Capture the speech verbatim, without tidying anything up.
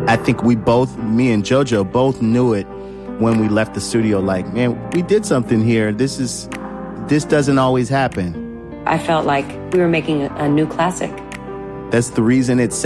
I think we both, me and JoJo, both knew it when we left the studio. Like, man, we did something here. This is, this doesn't always happen. I felt like we were making a, a new classic. That's the reason it's